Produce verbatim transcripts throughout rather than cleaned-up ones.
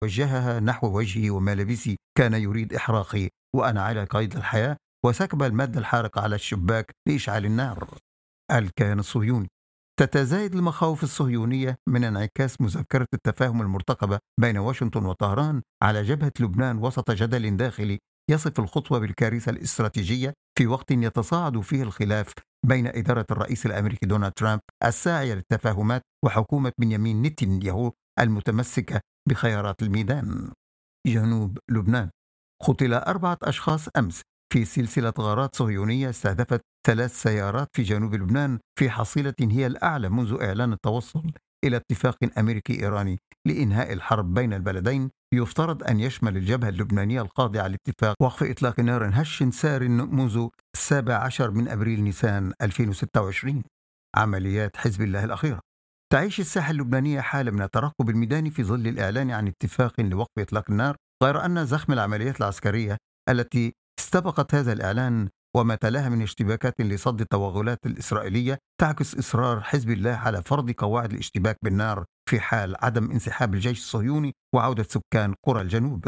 وجهها نحو وجهي وملابسي، كان يريد إحراقي وأنا على قيد الحياة، وسكب المادة الحارقة على الشباك لإشعال النار. الكيان الصهيوني. تتزايد المخاوف الصهيونية من انعكاس مذكرة التفاهم المرتقبة بين واشنطن وطهران على جبهة لبنان وسط جدل داخلي يصف الخطوة بالكارثة الاستراتيجية في وقت يتصاعد فيه الخلاف بين إدارة الرئيس الأمريكي دونالد ترامب الساعية للتفاهمات وحكومة بنيامين نتنياهو المتمسكة بخيارات الميدان. جنوب لبنان. قتل أربعة أشخاص أمس في سلسلة غارات صهيونية استهدفت ثلاث سيارات في جنوب لبنان في حصيلة هي الأعلى منذ إعلان التوصل إلى اتفاق أمريكي إيراني لإنهاء الحرب بين البلدين، يفترض أن يشمل الجبهة اللبنانية الخاضعة لاتفاق وقف إطلاق نار هش سار منذ السابع عشر من أبريل نيسان ألفين وستة وعشرين. عمليات حزب الله الأخيرة. تعيش الساحة اللبنانية حالة من الترقب الميداني في ظل الإعلان عن اتفاق لوقف إطلاق النار، غير أن زخم العمليات العسكرية التي استبقت هذا الإعلان وما تلاها من اشتباكات لصد التوغلات الإسرائيلية تعكس إصرار حزب الله على فرض قواعد الاشتباك بالنار في حال عدم انسحاب الجيش الصهيوني وعودة سكان قرى الجنوب.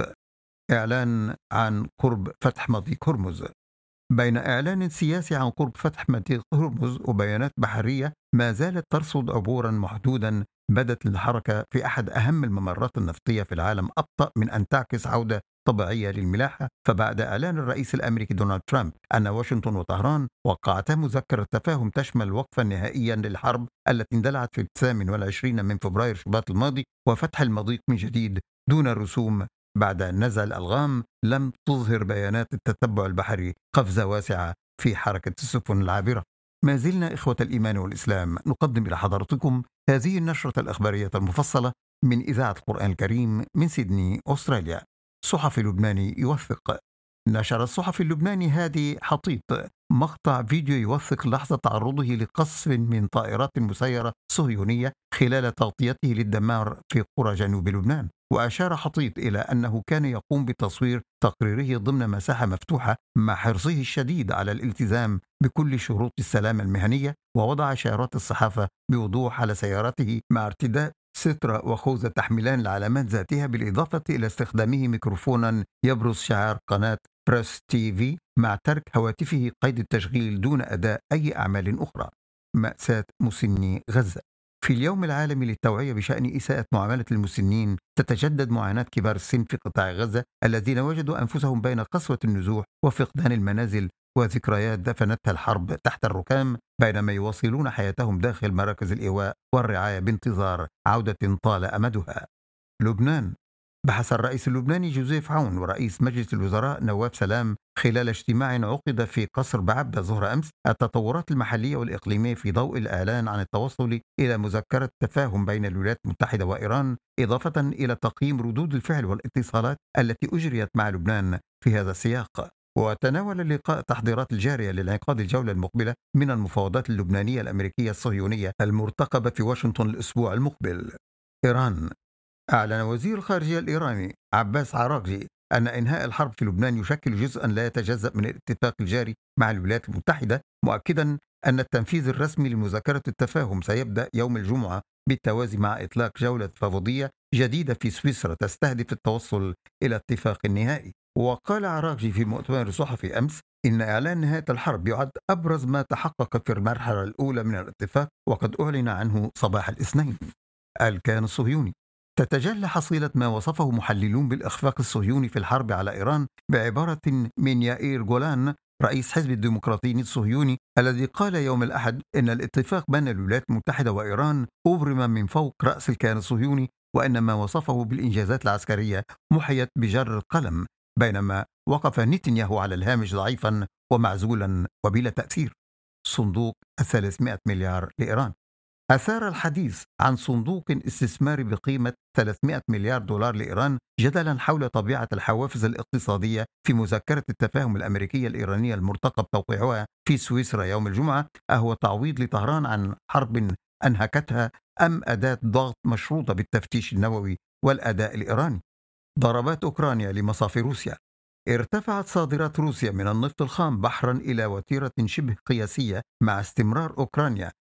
إعلان عن قرب فتح مضيق هرمز. بين إعلان سياسي عن قرب فتح مضيق هرمز وبيانات بحرية ما زالت ترصد عبورا محدودا بدت الحركة في أحد أهم الممرات النفطية في العالم أبطأ من أن تعكس عودة طبيعية للملاحة، فبعد إعلان الرئيس الأمريكي دونالد ترامب أن واشنطن وطهران وقعتا مذكرة تفاهم تشمل وقفا نهائيا للحرب التي اندلعت في الثامن والعشرين من فبراير شباط الماضي وفتح المضيق من جديد دون رسوم بعد نزع الألغام، لم تظهر بيانات التتبع البحري قفزة واسعة في حركة السفن العابرة. ما زلنا إخوة الإيمان والإسلام نقدم إلى حضرتكم هذه النشرة الأخبارية المفصلة من إذاعة القرآن الكريم من سيدني أستراليا. صحفي لبناني يوثق. نشر الصحفي اللبناني هادي حطيط مقطع فيديو يوثق لحظة تعرضه لقصف من طائرات مسيرة صهيونية خلال تغطيته للدمار في قرى جنوب لبنان، وأشار حطيط إلى أنه كان يقوم بتصوير تقريره ضمن مساحة مفتوحة مع حرصه الشديد على الالتزام بكل شروط السلامة المهنية، ووضع شعارات الصحافة بوضوح على سيارته مع ارتداء سترة وخوذة تحملان العلامات ذاتها، بالإضافة إلى استخدامه ميكروفونا يبرز شعار قناة بريس تي في مع ترك هواتفه قيد التشغيل دون أداء أي أعمال أخرى. مأساة مسني غزة. في اليوم العالمي للتوعية بشأن إساءة معاملة المسنين، تتجدد معاناة كبار السن في قطاع غزة الذين وجدوا أنفسهم بين قسوة النزوح وفقدان المنازل وذكريات دفنتها الحرب تحت الركام، بينما يواصلون حياتهم داخل مراكز الإيواء والرعاية بانتظار عودة طال أمدها. لبنان. بحث الرئيس اللبناني جوزيف عون ورئيس مجلس الوزراء نواف سلام خلال اجتماع عقد في قصر بعبدة ظهر أمس التطورات المحلية والإقليمية في ضوء الإعلان عن التوصل إلى مذكرة تفاهم بين الولايات المتحدة وإيران، إضافة إلى تقييم ردود الفعل والاتصالات التي أجريت مع لبنان في هذا السياق. وتناول اللقاء التحضيرات الجارية للانعقاد الجولة المقبلة من المفاوضات اللبنانية الأمريكية الصهيونية المرتقبة في واشنطن الأسبوع المقبل. إيران. أعلن وزير الخارجية الإيراني عباس عراقجي أن إنهاء الحرب في لبنان يشكل جزءا لا يتجزأ من الاتفاق الجاري مع الولايات المتحدة، مؤكدا أن التنفيذ الرسمي لمذكرة التفاهم سيبدأ يوم الجمعة بالتوازي مع إطلاق جولة تفاوضية جديدة في سويسرا تستهدف التوصل إلى اتفاق نهائي. وقال عراقجي في مؤتمر صحفي أمس إن إعلان نهاية الحرب يعد أبرز ما تحقق في المرحلة الأولى من الاتفاق، وقد أعلن عنه صباح الاثنين. الكيان الصهيوني. تتجلى حصيلة ما وصفه محللون بالإخفاق الصهيوني في الحرب على إيران بعبارة من يائير جولان رئيس حزب الديمقراطيين الصهيوني، الذي قال يوم الأحد إن الاتفاق بين الولايات المتحدة وإيران أبرم من فوق رأس الكيان الصهيوني، وإن ما وصفه بالإنجازات العسكرية محيت بجر القلم، بينما وقف نتنياهو على الهامش ضعيفا ومعزولا وبلا تأثير. صندوق الثلاثمائة مليار لإيران. أثار الحديث عن صندوق استثماري بقيمة ثلاثمائة مليار دولار لإيران جدلا حول طبيعة الحوافز الاقتصادية في مذكرة التفاهم الأمريكية الإيرانية المرتقب توقيعها في سويسرا يوم الجمعة، أهو تعويض لطهران عن حرب أنهكتها أم أداة ضغط مشروطة بالتفتيش النووي والأداء الإيراني؟ ضربات أوكرانيا لمصافي روسيا. ارتفعت صادرات روسيا من النفط الخام بحرا إلى وتيرة شبه قياسية مع استمرار أوكرانيا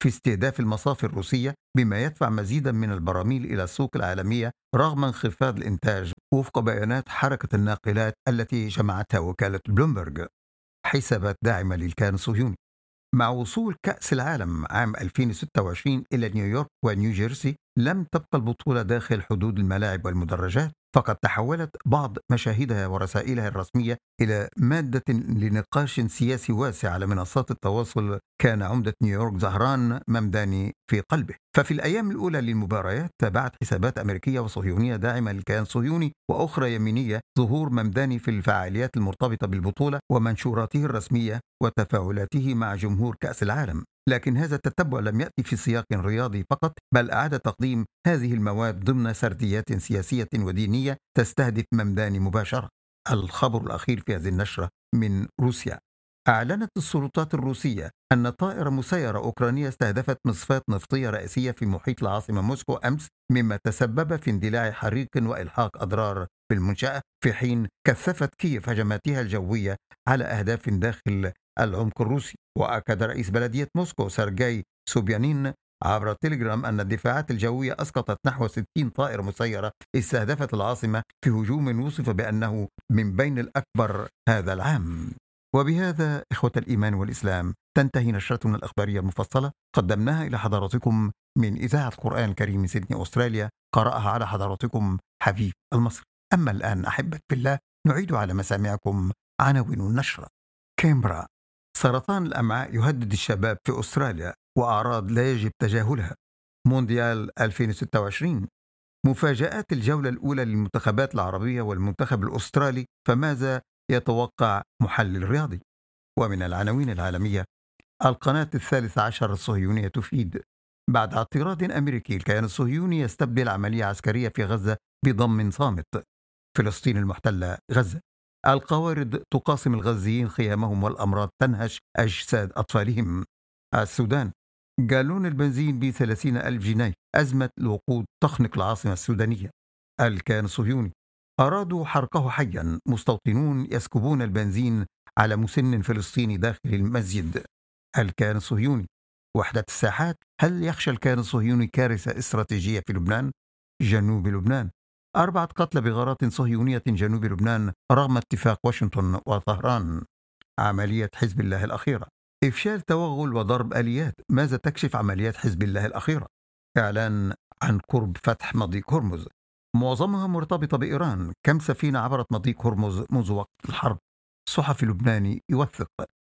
في استهداف المصافي الروسية، بما يدفع مزيدا من البراميل إلى السوق العالمية رغم انخفاض الإنتاج، وفق بيانات حركة الناقلات التي جمعتها وكالة بلومبرج. حسابات داعمة للكيان الصهيوني. مع وصول كأس العالم عام ألفين وستة وعشرين إلى نيويورك ونيوجيرسي، لم تبقى البطولة داخل حدود الملاعب والمدرجات، فقد تحولت بعض مشاهدها ورسائلها الرسمية إلى مادة لنقاش سياسي واسع على منصات التواصل، كان عمدة نيويورك زهران ممداني في قلبه. ففي الأيام الأولى للمباريات تابعت حسابات أمريكية وصهيونية داعمة للكيان الصهيوني وأخرى يمينية ظهور ممداني في الفعاليات المرتبطة بالبطولة ومنشوراته الرسمية وتفاعلاته مع جمهور كأس العالم. لكن هذا التتبع لم يأتي في سياق رياضي فقط، بل أعاد تقديم هذه المواد ضمن سرديات سياسية ودينية تستهدف ممداني مباشرة. الخبر الأخير في هذه النشرة من روسيا. أعلنت السلطات الروسية أن طائرة مسيرة أوكرانية استهدفت مصفاة نفطية رئيسية في محيط العاصمة موسكو أمس، مما تسبب في اندلاع حريق وإلحاق أضرار بالمنشأة، في حين كثفت كييف هجماتها الجوية على أهداف داخل العمق الروسي. وأكد رئيس بلدية موسكو سيرجي سوبيانين عبر تيليجرام أن الدفاعات الجوية أسقطت نحو ستين طائرة مسيرة استهدفت العاصمة في هجوم وصف بأنه من بين الأكبر هذا العام. وبهذا إخوة الإيمان والإسلام تنتهي نشرتنا الأخبارية المفصلة، قدمناها إلى حضراتكم من إذاعة القرآن الكريم من سيدني أستراليا، قرأها على حضراتكم حبيب المصري. أما الآن أحبة بالله نعيد على مسامعكم عناوين النشرة. كامبرا. سرطان الأمعاء يهدد الشباب في أستراليا وأعراض لا يجب تجاهلها. مونديال ألفين وستة وعشرين. مفاجآت الجولة الأولى للمنتخبات العربية والمنتخب الأسترالي، فماذا يتوقع محلل رياضي؟ ومن العناوين العالمية، القناة الثالثة عشر الصهيونية تفيد بعد اعتراض أمريكي الكيان الصهيوني يستبدل عملية عسكرية في غزة بضم صامت. فلسطين المحتلة غزة. القوارض تقاسم الغزيين خيامهم والأمراض تنهش أجساد أطفالهم. السودان. جالون البنزين ب ثلاثين ألف جنيه، أزمة الوقود تخنق العاصمة السودانية. الكيان الصهيوني. أرادوا حرقه حيا، مستوطنون يسكبون البنزين على مسن فلسطيني داخل المسجد. الكيان الصهيوني. وحدة الساحات. هل يخشى الكيان الصهيوني كارثة استراتيجية في لبنان؟ جنوب لبنان. أربعة قتلى بغارات صهيونية جنوب لبنان رغم اتفاق واشنطن وطهران. عملية حزب الله الأخيرة. إفشال توغل وضرب آليات، ماذا تكشف عمليات حزب الله الأخيرة؟ إعلان عن قرب فتح مضيق هرمز، معظمها مرتبطة بإيران. كم سفينة عبرت مضيق هرمز منذ وقت الحرب؟ صحفي لبناني يوثق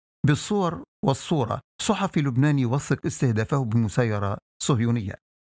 بالصور والصورة. صحفي لبناني يوثق استهدافه بمسيرة صهيونية.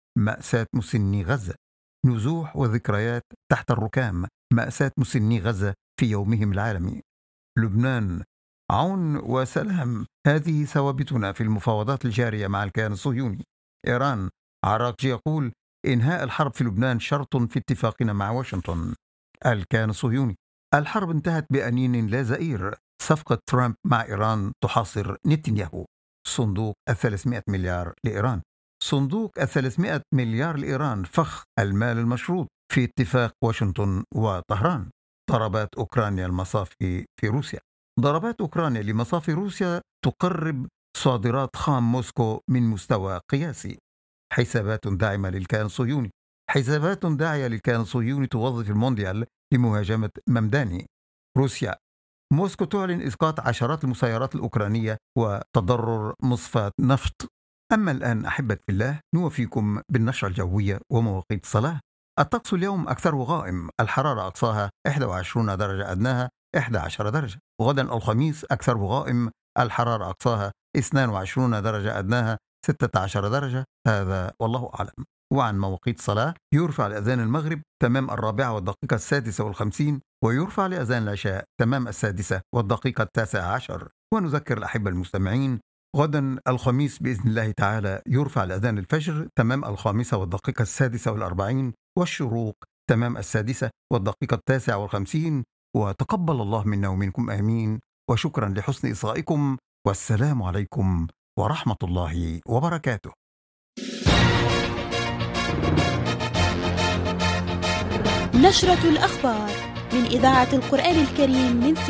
مأساة مسني غزة. نزوح وذكريات تحت الركام، مأساة مسني غزة في يومهم العالمي. لبنان. عون وسلام، هذه ثوابتنا في المفاوضات الجارية مع الكيان الصهيوني. إيران. عراقجي يقول إنهاء الحرب في لبنان شرط في اتفاقنا مع واشنطن. الكيان الصهيوني. الحرب انتهت بأنين لا زئير، صفقة ترامب مع إيران تحاصر نتنياهو. صندوق الثلاثمائة مليار لإيران. صندوق الثلاثمائة مليار لإيران فخ المال المشروط في اتفاق واشنطن وطهران. ضربات أوكرانيا المصافي في روسيا. ضربات أوكرانيا لمصافي روسيا تقرب صادرات خام موسكو من مستوى قياسي. حسابات داعمة للكيان الصهيوني. حسابات داعية للكيان الصهيوني توظف المونديال لمهاجمة ممداني. روسيا. موسكو تعلن إسقاط عشرات المسيرات الأوكرانية وتضرر مصفاة نفط. أما الآن أحبة في الله نوفيكم بالنشرة الجوية ومواقيت الصلاة. الطقس اليوم أكثره غائم، الحرارة أقصاها إحدى وعشرين درجة، أدناها إحدى عشرة درجة. غدا الخميس أكثره غائم، الحرارة أقصاها اثنين وعشرين درجة، أدناها ستة عشر درجة. هذا والله أعلم. وعن مواقيت الصلاة، يرفع لأذان المغرب تمام الرابعة والدقيقة السادسة والخمسين، ويرفع لأذان العشاء تمام السادسة والدقيقة التاسعة عشر. ونذكر الأحبة المستمعين غدا الخميس بإذن الله تعالى يرفع لأذان الفجر تمام الخامسة والدقيقة السادسة والأربعين، والشروق تمام السادسة والدقيقة التاسعة والخمسين. وتقبل الله منا ومنكم آمين، وشكرا لحسن إصغائكم، والسلام عليكم ورحمة الله وبركاته. نشرة الأخبار من إذاعة القرآن الكريم من